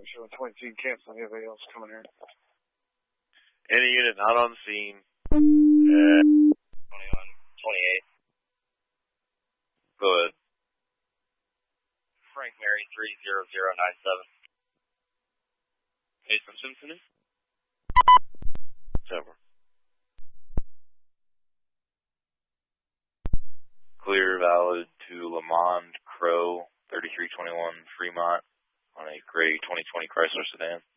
showing 22, cancel anybody else coming here. Any unit not on scene. 21, 28. Go ahead. Frank Mary 30097. Hey, from Symphony? Over. Clear, valid to Lamond Crow, 3321 Fremont, on a gray 2020 Chrysler sedan.